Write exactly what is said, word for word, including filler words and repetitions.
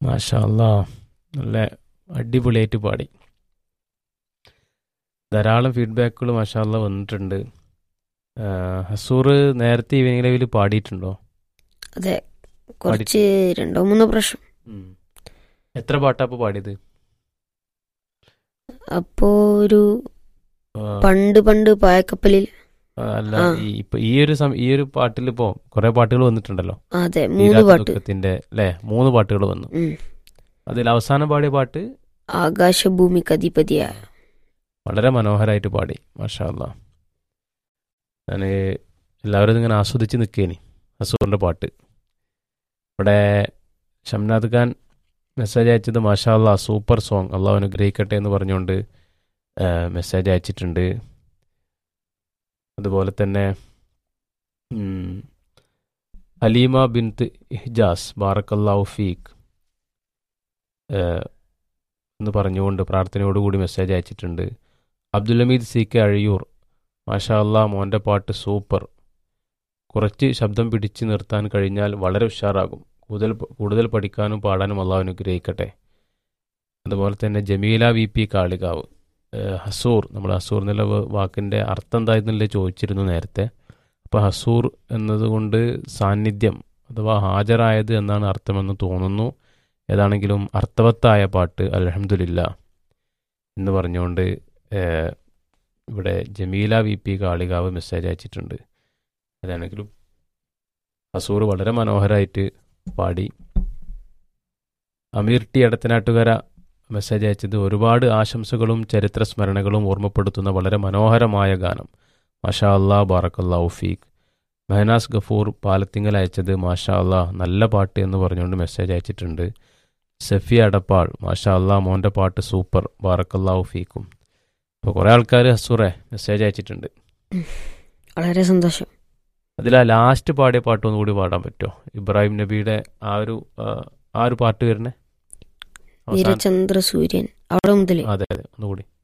മാഷാ അല്ലാ, നല്ല അടിപൊളിയായിട്ട് പാടി. ധാരാളം ഫീഡ്ബാക്കുകൾ മാഷാ അല്ലാ വന്നിട്ടുണ്ട്. ആ, ഹസൂർ നേരത്തെ ഈവനിംഗ് ലൈവിൽ പാടിയിട്ടുണ്ടോ? അതെ, പാടി കുറച്ച് രണ്ടോ മൂന്നോ പ്രാവശ്യം. ഉം. എത്ര പാട്ടാ ഇപ്പോൾ പാടിയത്? അപ്പോ ഒരു ആ, പണ്ട് പണ്ട് പായക്കപ്പലിൽ. ആ, അല്ല, ആ ഈ ഇപ്പൊ ഈ ഒരു സം- ഈ ഒരു പാട്ടിൽ ഇപ്പോൾ കുറെ പാട്ടുകൾ വന്നിട്ടുണ്ടല്ലോ. അതെ, മൂന്ന് തീരാത്ത പാട്ട്. ദുഃഖത്തിന്റെ അല്ലേ, മൂന്ന് പാട്ടുകൾ വന്നു. ഉം. അതിൽ അവസാനം പാടിയ പാട്ട് ആകാശഭൂമിക്ക് അധിപതിയായ. വളരെ മനോഹരമായിട്ട് പാടി. മാഷാ അല്ലാ, ഞാൻ എല്ലാവരും ഇങ്ങനെ ആസ്വദിച്ച് നിൽക്കേനി ഹസൂറിന്റെ പാട്ട്. ഇവിടെ ഷംനാദ് ഖാൻ മെസ്സേജ് അയച്ചത് മാഷാ അല്ലാ സൂപ്പർ സോങ്, അള്ളാഹു അനുഗ്രഹിക്കട്ടെ എന്ന് പറഞ്ഞുകൊണ്ട് മെസ്സേജ് അയച്ചിട്ടുണ്ട്. അതുപോലെ തന്നെ ഉം, ഹലീമ ബിൻത്ത് ഇഹ്ജാസ് ബാറക്കല്ലാഹു ഫീക്ക് ഏഹ്, എന്ന് പറഞ്ഞുകൊണ്ട് പ്രാർത്ഥനയോടുകൂടി മെസ്സേജ് അയച്ചിട്ടുണ്ട്. അബ്ദുൽ ഹമീദ് സി കെ അഴിയൂർ, മാഷാ അല്ലാ മോൻ്റെ പാട്ട് സൂപ്പർ, കുറച്ച് ശബ്ദം പിടിച്ചു നിർത്താൻ കഴിഞ്ഞാൽ വളരെ ഉഷാറാകും, കൂടുതൽ കൂടുതൽ പഠിക്കാനും പാടാനും അള്ളാഹു അനുഗ്രഹിക്കട്ടെ. അതുപോലെ തന്നെ ജമീല വി പി കാളികാവ്, ഏഹ്, ഹസൂർ, നമ്മൾ ഹസൂർ എന്നുള്ള വ- വാക്കിൻ്റെ അർത്ഥം എന്തായിരുന്നില്ലേ ചോദിച്ചിരുന്നു നേരത്തെ. അപ്പോൾ ഹസൂർ എന്നതുകൊണ്ട് സാന്നിധ്യം അഥവാ ഹാജരായത് എന്നാണ് അർത്ഥമെന്ന് തോന്നുന്നു. ഏതാണെങ്കിലും അർത്ഥവത്തായ പാട്ട് അൽഹംദുലില്ലാ എന്ന് പറഞ്ഞുകൊണ്ട് ഏഹ്, ഇവിടെ Jameela V P Kalikavu message അയച്ചിട്ടുണ്ട്. അതാണെങ്കിലും ഹസൂർ വളരെ മനോഹരമായിട്ട് പാടി. അമീർ ടി എടത്തനാട്ടുകര മെസ്സേജ് അയച്ചത് ഒരുപാട് ആശംസകളും ചരിത്ര സ്മരണകളും ഓർമ്മപ്പെടുത്തുന്ന വളരെ മനോഹരമായ ഗാനം, മാഷാ അല്ലാ ബാറക്കല്ലാഹു ഫീക്ക്. മെഹനാസ് ഗഫൂർ പാലത്തിങ്കൽ അയച്ചത് മാഷാ അല്ലാ നല്ല പാട്ട് എന്ന് പറഞ്ഞുകൊണ്ട് മെസ്സേജ് അയച്ചിട്ടുണ്ട്. സഫിയ അടപ്പാൾ, മാഷാ അല്ലാ മോൻ്റെ പാട്ട് സൂപ്പർ ബാറക്കല്ലാഹു ഫീക്കും. അപ്പോൾ കുറേ ആൾക്കാർ ഹസൂറെ മെസ്സേജ് അയച്ചിട്ടുണ്ട്. ഉം. വളരെ സന്തോഷം. അതിൽ ആ ലാസ്റ്റ് പാടിയ പാട്ട് ഒന്നുകൂടി പാടാൻ പറ്റുമോ? ഇബ്രാഹിം നബിയുടെ ആ ഒരു ആ, ആ ഒരു പാട്ട് വരുന്നേ അവസാനം. വീരചന്ദ്ര സൂര്യൻ അവിടെ മുതൽ അതെ അതെ, ഒന്നുകൂടി.